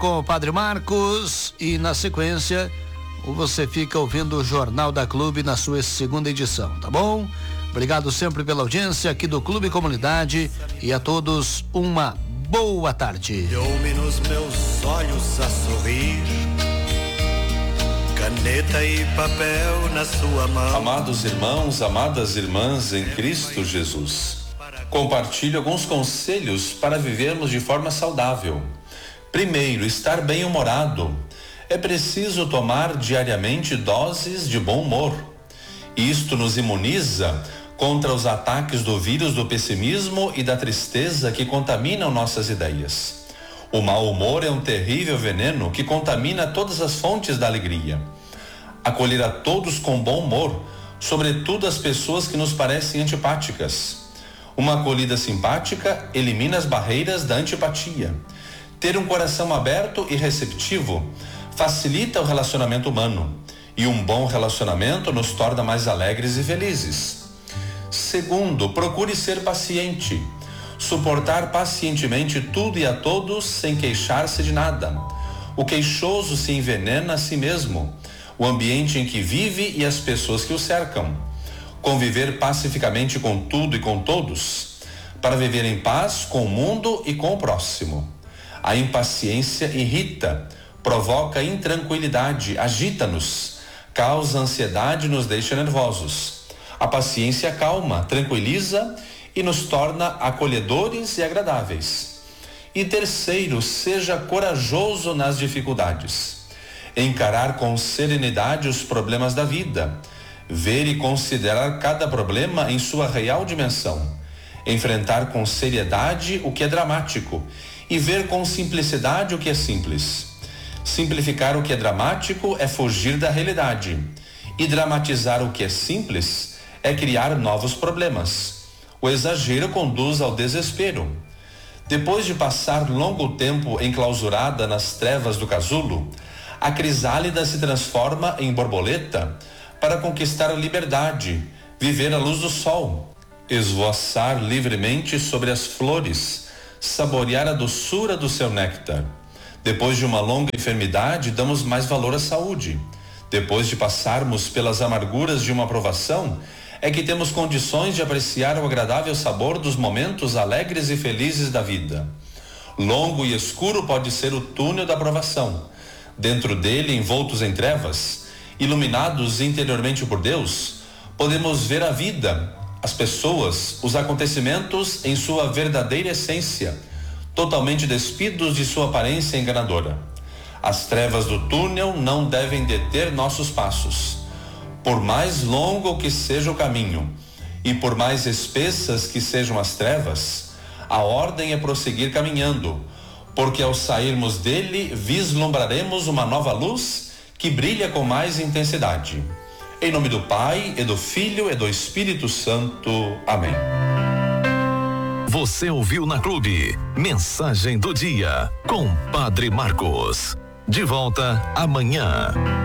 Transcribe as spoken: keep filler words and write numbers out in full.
com o Padre Marcos e na sequência você fica ouvindo o Jornal da Clube na sua segunda edição, tá bom? Obrigado sempre pela audiência aqui do Clube Comunidade e a todos uma boa tarde. Olhou-me nos meus olhos a sorrir, caneta e papel na sua mão. Amados irmãos, amadas irmãs em Cristo Jesus, compartilho alguns conselhos para vivermos de forma saudável. Primeiro, estar bem-humorado. É preciso tomar diariamente doses de bom humor. Isto nos imuniza contra os ataques do vírus do pessimismo e da tristeza que contaminam nossas ideias. O mau humor é um terrível veneno que contamina todas as fontes da alegria. Acolher a todos com bom humor, sobretudo as pessoas que nos parecem antipáticas. Uma acolhida simpática elimina as barreiras da antipatia. Ter um coração aberto e receptivo facilita o relacionamento humano, e um bom relacionamento nos torna mais alegres e felizes. Segundo, procure ser paciente, suportar pacientemente tudo e a todos sem queixar-se de nada. O queixoso se envenena a si mesmo, o ambiente em que vive e as pessoas que o cercam. Conviver pacificamente com tudo e com todos, para viver em paz com o mundo e com o próximo. A impaciência irrita, provoca intranquilidade, agita-nos, causa ansiedade e nos deixa nervosos. A paciência calma, tranquiliza e nos torna acolhedores e agradáveis. E terceiro, seja corajoso nas dificuldades. Encarar com serenidade os problemas da vida. Ver e considerar cada problema em sua real dimensão. Enfrentar com seriedade o que é dramático e ver com simplicidade o que é simples. Simplificar o que é dramático é fugir da realidade, e dramatizar o que é simples é criar novos problemas. O exagero conduz ao desespero. Depois de passar longo tempo enclausurada nas trevas do casulo, a crisálida se transforma em borboleta para conquistar a liberdade, viver à luz do sol, esvoaçar livremente sobre as flores, saborear a doçura do seu néctar. Depois de uma longa enfermidade, damos mais valor à saúde. Depois de passarmos pelas amarguras de uma provação, é que temos condições de apreciar o agradável sabor dos momentos alegres e felizes da vida. Longo e escuro pode ser o túnel da provação. Dentro dele, envoltos em trevas, iluminados interiormente por Deus, podemos ver a vida, as pessoas, os acontecimentos em sua verdadeira essência, totalmente despidos de sua aparência enganadora. As trevas do túnel não devem deter nossos passos. Por mais longo que seja o caminho e por mais espessas que sejam as trevas, a ordem é prosseguir caminhando, porque ao sairmos dele vislumbraremos uma nova luz que brilha com mais intensidade. Em nome do Pai, e do Filho, e do Espírito Santo. Amém. Você ouviu na Clube Mensagem do Dia com Padre Marcos. De volta amanhã.